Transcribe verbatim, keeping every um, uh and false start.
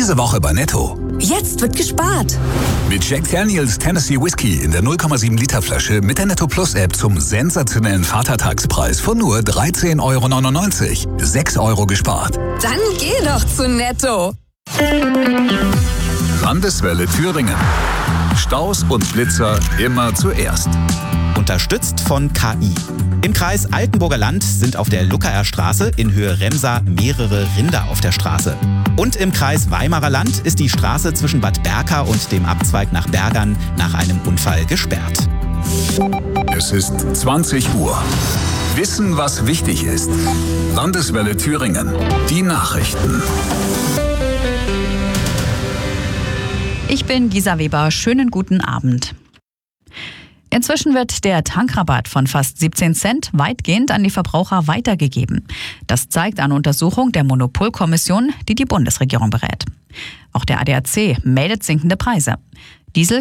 Diese Woche bei Netto. Jetzt wird gespart. Mit Jack Daniels Tennessee Whiskey in der null Komma sieben Liter Flasche mit der Netto Plus App zum sensationellen Vatertagspreis von nur dreizehn Euro neunundneunzig. sechs Euro gespart. Dann geh doch zu Netto. Landeswelle Thüringen. Staus und Blitzer immer zuerst. Unterstützt von K I. Im Kreis Altenburger Land sind auf der Luckerer Straße in Höhe Remsa mehrere Rinder auf der Straße. Und im Kreis Weimarer Land ist die Straße zwischen Bad Berka und dem Abzweig nach Bergern nach einem Unfall gesperrt. Es ist zwanzig Uhr. Wissen, was wichtig ist. Landeswelle Thüringen. Die Nachrichten. Ich bin Gisa Weber. Schönen guten Abend. Inzwischen wird der Tankrabatt von fast siebzehn Cent weitgehend an die Verbraucher weitergegeben. Das zeigt eine Untersuchung der Monopolkommission, die die Bundesregierung berät. Auch der A D A C meldet sinkende Preise. Diesel